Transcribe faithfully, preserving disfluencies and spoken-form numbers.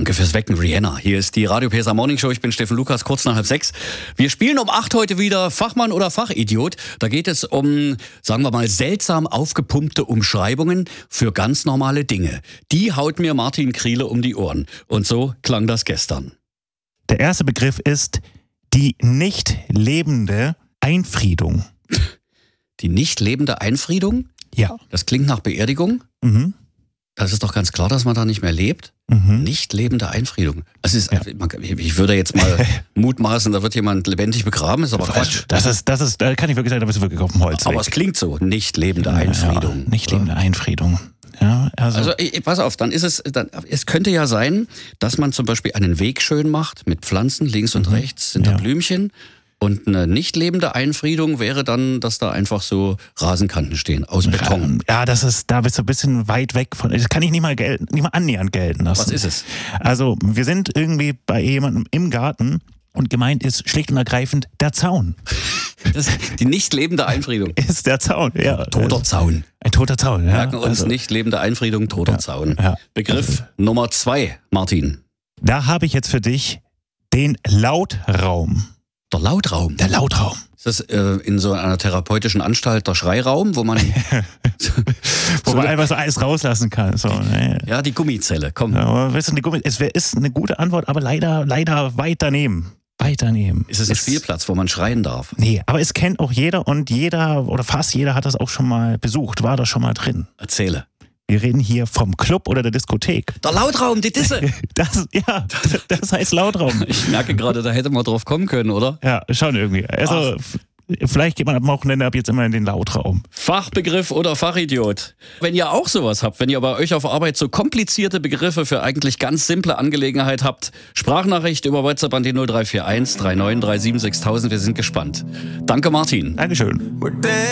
Danke fürs Wecken, Rihanna. Hier ist die Radio P S A Morning Show. Ich bin Steffen Lukas, kurz nach halb sechs. Wir spielen um acht heute wieder Fachmann oder Fachidiot. Da geht es um, sagen wir mal, seltsam aufgepumpte Umschreibungen für ganz normale Dinge. Die haut mir Martin Kriele um die Ohren. Und so klang das gestern. Der erste Begriff ist die nicht lebende Einfriedung. Die nicht lebende Einfriedung? Ja. Das klingt nach Beerdigung. Mhm. Das ist doch ganz klar, dass man da nicht mehr lebt. Mhm. Nicht lebende Einfriedung. Das ist, ja. Ich würde jetzt mal mutmaßen, da wird jemand lebendig begraben, ist aber Quatsch. Das ist, das ist, da kann ich wirklich sagen, da bist du wirklich auf dem Holz. Aber es klingt so, nicht lebende Einfriedung. Ja, nicht lebende Einfriedung. Ja, also, also ich, pass auf, dann ist es, dann, es könnte ja sein, dass man zum Beispiel einen Weg schön macht mit Pflanzen, links und mhm. rechts sind da ja. Blümchen. Und eine nicht lebende Einfriedung wäre dann, dass da einfach so Rasenkanten stehen, aus Beton. Ja, das ist, da bist du ein bisschen weit weg von, das kann ich nicht mal gelten, nicht mal annähernd gelten lassen. Was ist es? Also, wir sind irgendwie bei jemandem im Garten und gemeint ist schlicht und ergreifend der Zaun. Das, die nicht lebende Einfriedung. Ist der Zaun, ja. Toter Zaun. Ein toter Zaun, ja. Merken uns also, nicht lebende Einfriedung, toter ja, Zaun. Ja. Begriff also, Nummer zwei, Martin. Da habe ich jetzt für dich den Lautraum. Der Lautraum? Der Lautraum. Ist das äh, in so einer therapeutischen Anstalt der Schreiraum, wo man... wo so man einfach so alles rauslassen kann. So, ne? Ja, die Gummizelle, komm. Ja, aber weißt du, die Gummi, es wär, ist eine gute Antwort, aber leider, leider weit daneben. Weit daneben. Ist es ein es, Spielplatz, wo man schreien darf? Nee, aber es kennt auch jeder und jeder oder fast jeder hat das auch schon mal besucht, war da schon mal drin. Erzähle. Wir reden hier vom Club oder der Diskothek. Der Lautraum, die Disse. Das, ja, das heißt Lautraum. Ich merke gerade, da hätte man drauf kommen können, oder? Ja, schon irgendwie. Also Ach. Vielleicht geht man am Wochenende ab jetzt immer in den Lautraum. Fachbegriff oder Fachidiot. Wenn ihr auch sowas habt, wenn ihr bei euch auf Arbeit so komplizierte Begriffe für eigentlich ganz simple Angelegenheit habt, Sprachnachricht über WhatsApp an die null drei vier eins drei neun drei sieben sechstausend. Wir sind gespannt. Danke, Martin. Dankeschön.